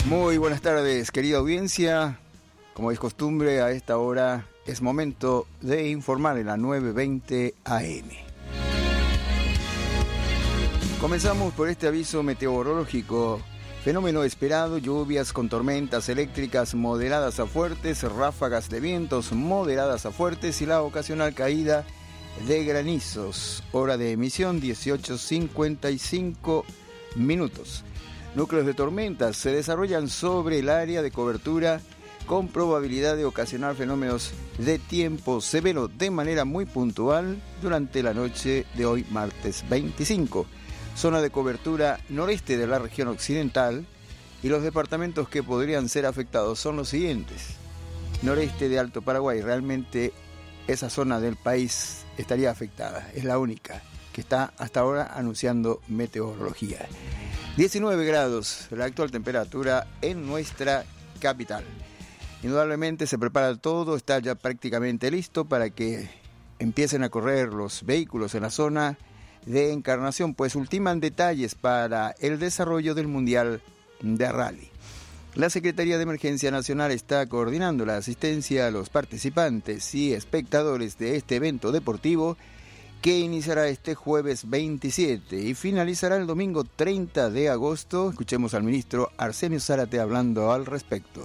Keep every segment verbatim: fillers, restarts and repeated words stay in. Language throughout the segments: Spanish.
Muy buenas tardes, querida audiencia. Como es costumbre, a esta hora es momento de informar en la nueve veinte A M. Comenzamos por este aviso meteorológico. Fenómeno esperado: lluvias con tormentas eléctricas moderadas a fuertes, ráfagas de vientos moderadas a fuertes y la ocasional caída de granizos. Hora de emisión dieciocho cincuenta y cinco minutos. Núcleos de tormentas se desarrollan sobre el área de cobertura con probabilidad de ocasionar fenómenos de tiempo severo de manera muy puntual durante la noche de hoy, martes veinticinco. Zona de cobertura noreste de la región occidental, y los departamentos que podrían ser afectados son los siguientes. Noreste de Alto Paraguay, realmente esa zona del país estaría afectada, es la única que está hasta ahora anunciando meteorología. diecinueve grados, la actual temperatura en nuestra capital. Indudablemente se prepara todo, está ya prácticamente listo para que empiecen a correr los vehículos en la zona de Encarnación, pues ultiman detalles para el desarrollo del Mundial de Rally. La Secretaría de Emergencia Nacional está coordinando la asistencia a los participantes y espectadores de este evento deportivo, que iniciará este jueves veintisiete y finalizará el domingo treinta de agosto. Escuchemos al ministro Arsenio Zárate hablando al respecto.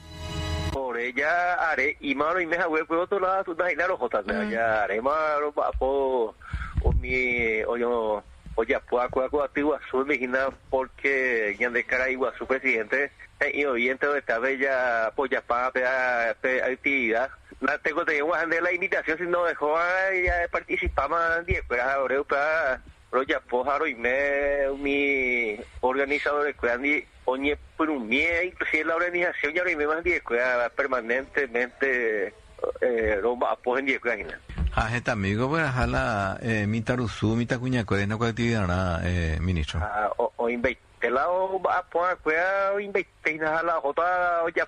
Por ella haré y malo y me hago el juego todo lado tú das dinero jotas ya haré malo papo o mi o yo o ya puedo cuaco activo azul vigina porque ya de cara igual su presidente y oyente de esta bella polla para actividad. La tengo de de la invitación si no dejó ya participamos diez pero ahora para pero ya pojaro y me mi organizador de cuando oñe por un mie inclusive la organización ya me más diez permanentemente eh romba apoyo en diez ah este amigo pues jala eh mitarusu mitacuña cuadena actividad eh ministro ah o, o invite lado va a poner cuidado invite a la otra ya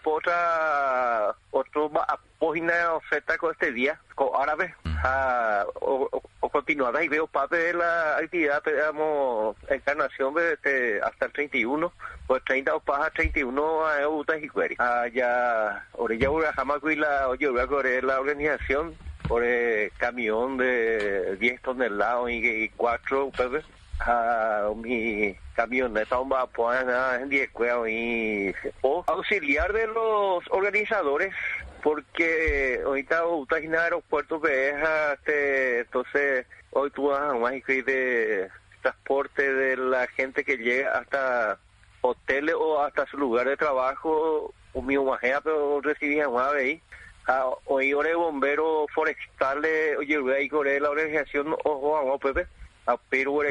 otra otro va a poner oferta con este día con árabe ah o, o, o continuada y veo parte de la actividad digamos Encarnación de hasta el treinta y uno pues treinta o paja treinta y uno a Uta y Cueri ah ya orilla ura jamás la oye voy a correr la organización por el camión de diez toneladas y cuatro pues a mi camioneta va a poner en diez y o auxiliar de los organizadores porque ahorita está en el aeropuerto que es este, entonces hoy tú vas a más de transporte de la gente que llega hasta hoteles o hasta su lugar de trabajo un mío majea pero recibían una vez hoy hora de bomberos forestales oye ahí corre la organización ojo a Pepe pero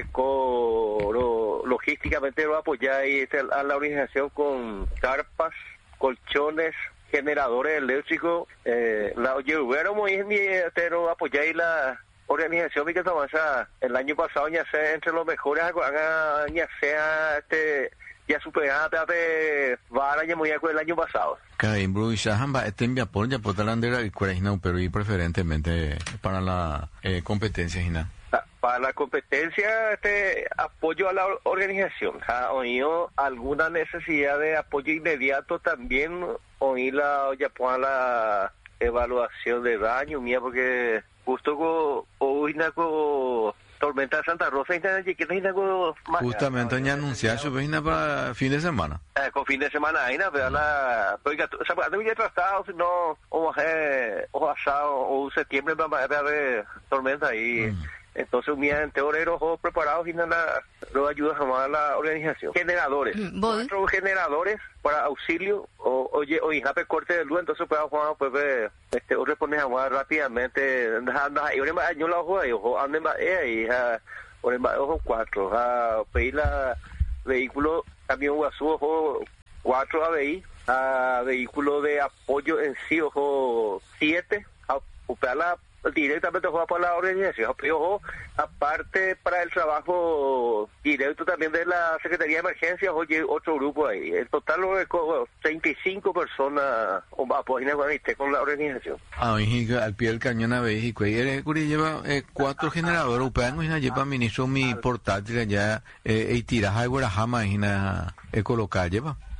logísticamente lo apoya a la organización con carpas, colchones, generadores eléctricos. Eh, la llevaron muy bien, pero apoyé la organización que avanza el año pasado ya sea entre los mejores, ya sea este ya superada de vara ya muy el año pasado. Caimbro y Shahamba este me apoya por talandera y cuarajina pero y preferentemente para la eh, competencia hina. Para la competencia, este apoyo a la organización. ¿Ha oído alguna necesidad de apoyo inmediato también? Oí la, ya ponga la evaluación de daño mía, porque justo con hoy con tormenta de Santa Rosa y nada con justamente ya anunciar su vecina para fin de semana. Eh, con fin de semana ahí nada, pero la oiga, o sea, tengo ya tratado, si no o eh, o asado o septiembre va a haber tormenta ahí. Mm. Entonces, un día en oreros preparados y nada, lo ayuda a a la organización. Generadores, cuatro generadores para auxilio, o oye, o hija corte de luz, entonces pues Juan pues este o responde a Juan rápidamente, anda, y ahora yo la ojo ahí, ojo, ande más ahí, ahora ojo cuatro, a pedir la vehículo, camión guazú, ojo cuatro A B I, a vehículo de apoyo en sí, ojo siete, a operar la directamente juega por la organización, pero aparte para el trabajo directo también de la Secretaría de Emergencia, oye, otro grupo ahí. El total lo es treinta y cinco personas con la organización. Ah, al pie del cañón a México. Y el Curi lleva eh, cuatro generadores, upean y lleva ministro mi portátil allá, eh, y tiras a Guarajama y na colocar lleva.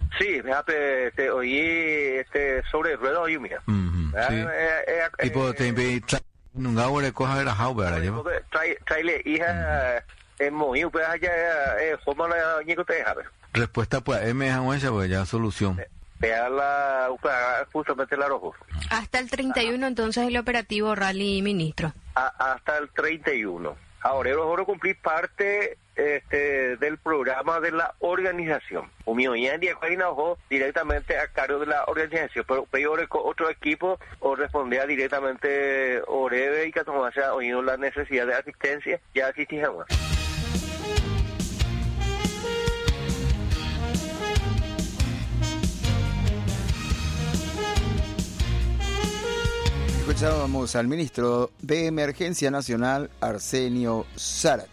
Sí, fíjate, te oí este, sobre ruedas hoy, mira. Mm, sí. Eh, eh, Tipo, eh, te invito nunca voy a coger la jauba, ¿verdad? Yo. Trae, traile hija, en mohido, pues allá, eh, forma la ñico te deja, Respuesta, pues, M es esa, pues ya solución. Pega la, justamente el arojo. Hasta el treinta y uno, entonces, el operativo Rally, ministro. A, hasta el treinta y uno. Ahora, yo quiero cumplir parte este, del programa de la organización. O mi hoy en día, directamente a cargo de la organización. Pero peor con otro equipo, o respondía directamente Oreve y que no haya oído la necesidad de asistencia, ya asistimos. Escuchábamos al ministro de Emergencia Nacional, Arsenio Zárate.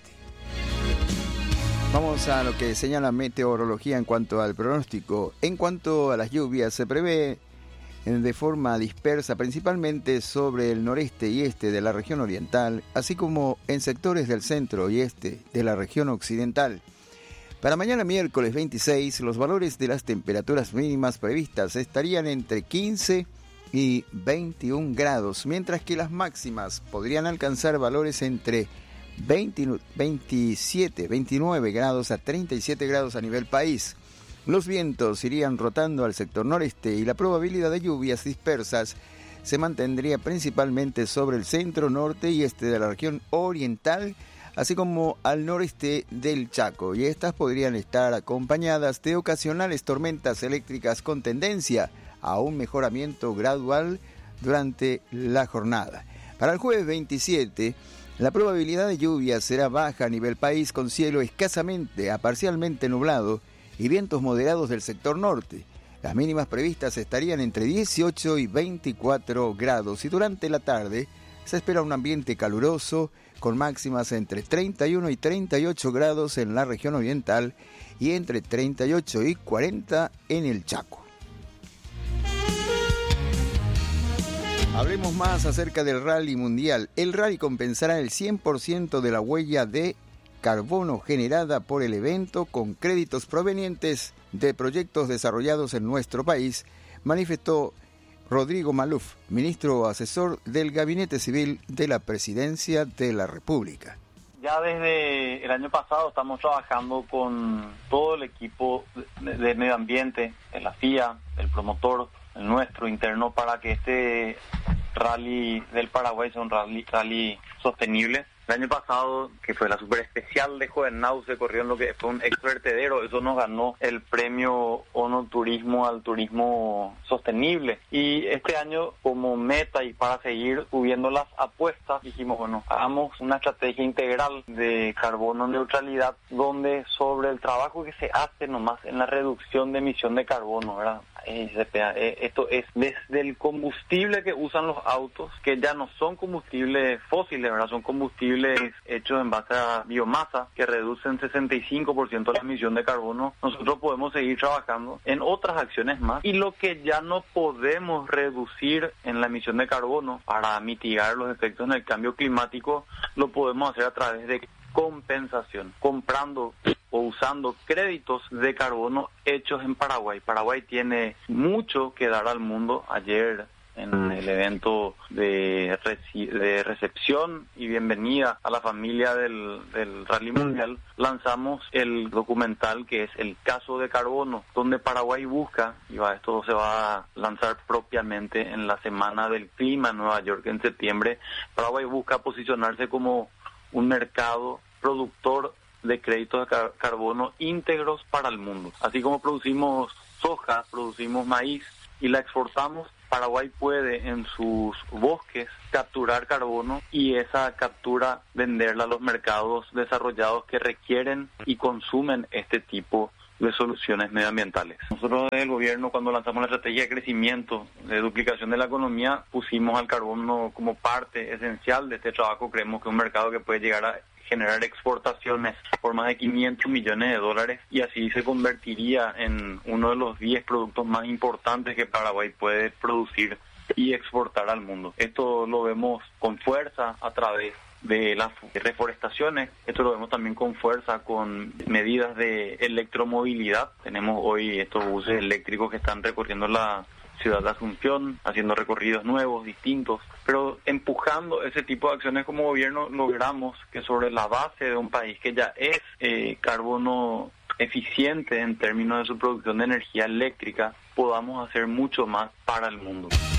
Vamos a lo que señala meteorología en cuanto al pronóstico. En cuanto a las lluvias, se prevé de forma dispersa, principalmente sobre el noreste y este de la región oriental, así como en sectores del centro y este de la región occidental. Para mañana miércoles veintiséis, los valores de las temperaturas mínimas previstas estarían entre quince y veintiún grados, mientras que las máximas podrían alcanzar valores entre veinte, veintisiete, veintinueve grados a treinta y siete grados a nivel país. Los vientos irían rotando al sector noreste y la probabilidad de lluvias dispersas se mantendría principalmente sobre el centro, norte y este de la región oriental, así como al noreste del Chaco, y estas podrían estar acompañadas de ocasionales tormentas eléctricas con tendencia a un mejoramiento gradual durante la jornada. Para el jueves veintisiete, la probabilidad de lluvia será baja a nivel país, con cielo escasamente a parcialmente nublado y vientos moderados del sector norte. Las mínimas previstas estarían entre dieciocho y veinticuatro grados y durante la tarde se espera un ambiente caluroso con máximas entre treinta y uno y treinta y ocho grados en la región oriental y entre treinta y ocho y cuarenta en el Chaco. Hablemos más acerca del rally mundial. El rally compensará el cien por ciento de la huella de carbono generada por el evento con créditos provenientes de proyectos desarrollados en nuestro país, manifestó Rodrigo Maluf, ministro asesor del Gabinete Civil de la Presidencia de la República. Ya desde el año pasado estamos trabajando con todo el equipo de, de medio ambiente, de la F I A, el promotor, el nuestro interno, para que este rally del Paraguay sea un rally, rally sostenible. El año pasado, que fue la super especial de Juvenau, se corrió en lo que fue un ex vertedero. Eso nos ganó el premio ONU Turismo al turismo sostenible. Y este año, como meta y para seguir subiendo las apuestas, dijimos, bueno, hagamos una estrategia integral de carbono neutralidad, donde sobre el trabajo que se hace nomás en la reducción de emisión de carbono, ¿verdad? Esto es desde el combustible que usan los autos, que ya no son combustibles fósiles, ¿verdad? Son combustibles hechos en base a biomasa, que reducen sesenta y cinco por ciento la emisión de carbono. Nosotros podemos seguir trabajando en otras acciones más, y lo que ya no podemos reducir en la emisión de carbono para mitigar los efectos en el cambio climático, lo podemos hacer a través de compensación, comprando o usando créditos de carbono hechos en Paraguay. Paraguay tiene mucho que dar al mundo. Ayer, en el evento de, reci- de recepción y bienvenida a la familia del, del Rally Mundial, lanzamos el documental que es El Caso de Carbono, donde Paraguay busca, y va, esto se va a lanzar propiamente en la Semana del Clima en Nueva York en septiembre. Paraguay busca posicionarse como un mercado productor de créditos de car- carbono íntegros para el mundo. Así como producimos soja, producimos maíz y la exportamos, Paraguay puede en sus bosques capturar carbono y esa captura venderla a los mercados desarrollados que requieren y consumen este tipo de soluciones medioambientales. Nosotros desde el gobierno, cuando lanzamos la estrategia de crecimiento, de duplicación de la economía, pusimos al carbono como parte esencial de este trabajo. Creemos que es un mercado que puede llegar a generar exportaciones por más de quinientos millones de dólares, y así se convertiría en uno de los diez productos más importantes que Paraguay puede producir y exportar al mundo. Esto lo vemos con fuerza a través de las reforestaciones. Esto lo vemos también con fuerza con medidas de electromovilidad. Tenemos hoy estos buses eléctricos que están recorriendo la ciudad de Asunción, haciendo recorridos nuevos, distintos, pero empujando ese tipo de acciones como gobierno logramos que sobre la base de un país que ya es eh, carbono eficiente en términos de su producción de energía eléctrica, podamos hacer mucho más para el mundo.